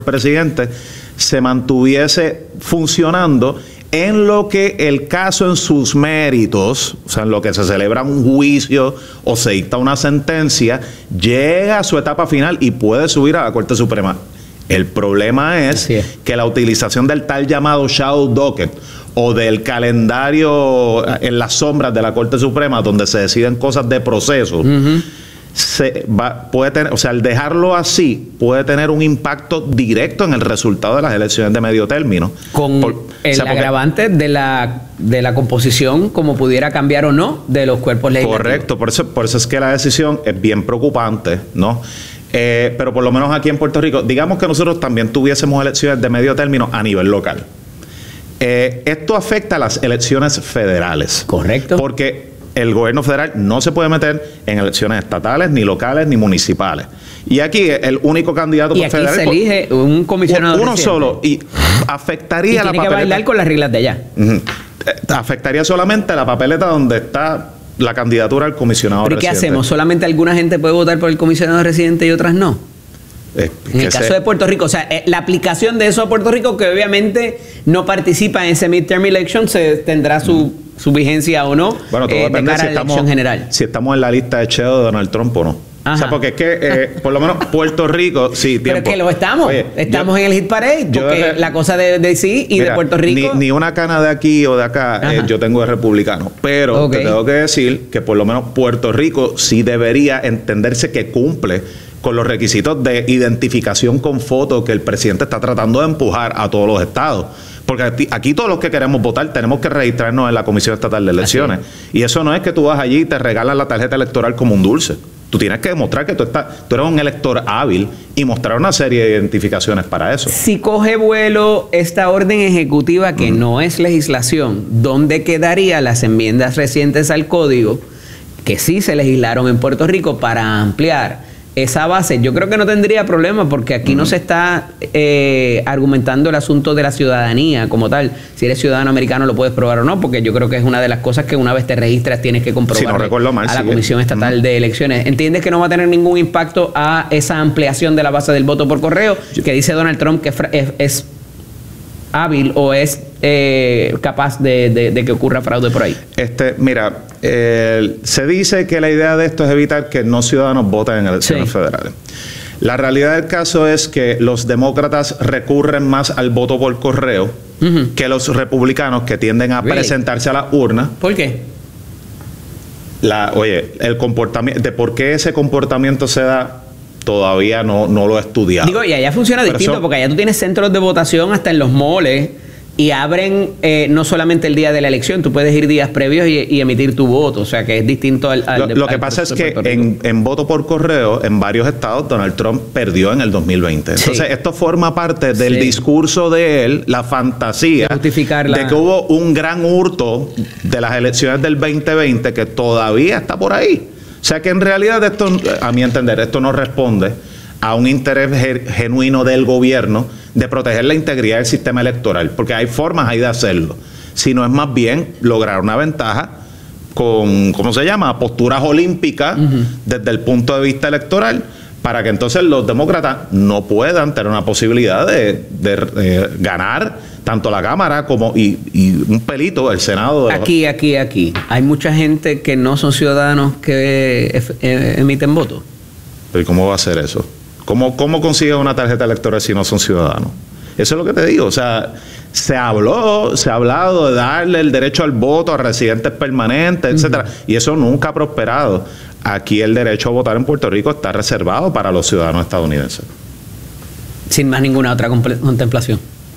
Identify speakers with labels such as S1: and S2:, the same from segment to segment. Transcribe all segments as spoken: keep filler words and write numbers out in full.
S1: presidente se mantuviese funcionando en lo que el caso en sus méritos, o sea, en lo que se celebra un juicio o se dicta una sentencia, llega a su etapa final y puede subir a la Corte Suprema. El problema es, es que la utilización del tal llamado shadow docket o del calendario en las sombras de la Corte Suprema, donde se deciden cosas de proceso, uh-huh. Se va, puede tener, o sea, al dejarlo así puede tener un impacto directo en el resultado de las elecciones de medio término.
S2: Con Por, el o sea, agravante de la, de la composición, como pudiera cambiar o no, de los cuerpos legislativos.
S1: Correcto, por eso, por eso es que la decisión es bien preocupante, ¿no? Eh, pero por lo menos aquí en Puerto Rico, digamos que nosotros también tuviésemos elecciones de medio término a nivel local. Eh, esto afecta a las elecciones federales.
S2: Correcto.
S1: Porque el gobierno federal no se puede meter en elecciones estatales, ni locales, ni municipales. Y aquí el único candidato
S2: y aquí
S1: federal
S2: se elige un comisionado
S1: uno
S2: presidente.
S1: solo y afectaría
S2: y
S1: la
S2: tiene
S1: papeleta.
S2: que bailar con las reglas de allá.
S1: Uh-huh. Afectaría solamente la papeleta donde está la candidatura al comisionado
S2: ¿Pero
S1: residente.
S2: qué hacemos? ¿Solamente alguna gente puede votar por el comisionado residente y otras no?
S1: Eh,
S2: en el caso
S1: se...
S2: de Puerto Rico, o sea, eh, la aplicación de eso a Puerto Rico, que obviamente no participa en ese midterm election, se tendrá su, su vigencia o no,
S1: bueno, todo
S2: eh,
S1: depende
S2: de cara
S1: si
S2: a la
S1: estamos,
S2: elección general.
S1: Si estamos en la lista de cheo de Donald Trump o no. Ajá. O sea, porque es que, eh, por lo menos, Puerto Rico, sí, tiempo.
S2: Pero es que lo estamos. Oye, estamos yo, en el hit parade, porque de, la cosa de, de sí y mira, de Puerto Rico...
S1: Ni, ni una cana de aquí o de acá eh, yo tengo de republicano. Pero okay. te tengo que decir que por lo menos Puerto Rico sí debería entenderse que cumple con los requisitos de identificación con foto que el presidente está tratando de empujar a todos los estados. Porque aquí, aquí todos los que queremos votar tenemos que registrarnos en la Comisión Estatal de Elecciones. Y eso no es que tú vas allí y te regalan la tarjeta electoral como un dulce. Tú tienes que demostrar que tú, estás, tú eres un elector hábil y mostrar una serie de identificaciones para eso.
S2: Si coge vuelo esta orden ejecutiva que mm. no es legislación, ¿dónde quedarían las enmiendas recientes al código que sí se legislaron en Puerto Rico para ampliar esa base? Yo creo que no tendría problema porque aquí uh-huh. no se está eh, argumentando el asunto de la ciudadanía como tal. Si eres ciudadano americano lo puedes probar o no, porque yo creo que es una de las cosas que una vez te registras tienes que comprobar
S1: si no recuerdo mal,
S2: a la
S1: sí
S2: Comisión
S1: que...
S2: Estatal uh-huh. de Elecciones. ¿Entiendes que no va a tener ningún impacto a esa ampliación de la base del voto por correo? Yo... que dice Donald Trump que es, es hábil o es eh, capaz de, de, de que ocurra fraude por ahí.
S1: Este, mira, eh, se dice que la idea de esto es evitar que no ciudadanos voten en elecciones sí. federales. La realidad del caso es que los demócratas recurren más al voto por correo uh-huh. que los republicanos, que tienden a really? presentarse a la urna.
S2: ¿Por qué?
S1: La, oye, el comportamiento, de por qué ese comportamiento se da, todavía no, no lo he estudiado.
S2: Digo, y allá funciona Pero distinto, son... porque allá tú tienes centros de votación hasta en los moles y abren eh, no solamente el día de la elección, tú puedes ir días previos y, y emitir tu voto, o sea que es distinto al... al
S1: lo,
S2: de,
S1: lo que
S2: al
S1: pasa es que en, en voto por correo, en varios estados, Donald Trump perdió en el dos mil veinte. Entonces, sí. esto forma parte del sí. discurso de él, la fantasía
S2: de, justificar la...
S1: de que hubo un gran hurto de las elecciones del veinte veinte que todavía está por ahí. O sea que en realidad esto, a mi entender, esto no responde a un interés genuino del gobierno de proteger la integridad del sistema electoral, porque hay formas ahí de hacerlo, sino es más bien lograr una ventaja con, ¿cómo se llama?, posturas olímpicas uh-huh. desde el punto de vista electoral, para que entonces los demócratas no puedan tener una posibilidad de, de, de ganar tanto la Cámara como y, y un pelito el Senado. De
S2: aquí, los... aquí, aquí. Hay mucha gente que no son ciudadanos que eh, emiten votos.
S1: ¿Pero cómo va a ser eso? ¿Cómo, ¿Cómo consigues una tarjeta electoral si no son ciudadanos? Eso es lo que te digo. O sea, se habló, se ha hablado de darle el derecho al voto a residentes permanentes, etcétera, uh-huh. y eso nunca ha prosperado. Aquí el derecho a votar en Puerto Rico está reservado para los ciudadanos estadounidenses.
S2: Sin más ninguna otra contemplación.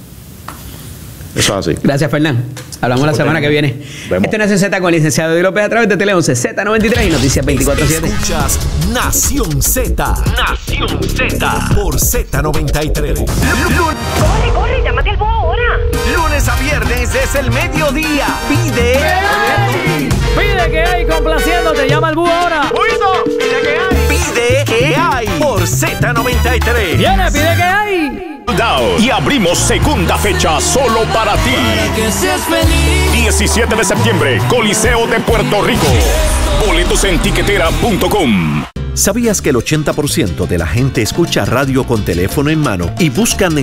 S1: Eso es así.
S2: Gracias, Fernán. Hablamos la semana que viene.
S1: Vemos.
S2: Este es Nación Z con el licenciado Eddie López a través de Tele once, Z noventa y tres y Noticias veinticuatro siete.
S3: Escuchas Nación Z. Nación Z. Por Z noventa y tres.
S4: Corre, corre, llámate al búho ahora.
S3: Lunes a viernes es el mediodía. Pide.
S5: ¡Hey! Pide que hay complaciéndote. Llama al búho ahora.
S3: ¡Oído! Pide que hay. Pide que hay. Por Z noventa y tres.
S5: Viene, pide que hay.
S6: Y abrimos segunda fecha solo para ti.
S7: Para que seas feliz.
S6: diecisiete de septiembre, Coliseo de Puerto Rico. Boletos en tiquetera punto com.
S3: ¿Sabías que el ochenta por ciento de la gente escucha radio con teléfono en mano y buscan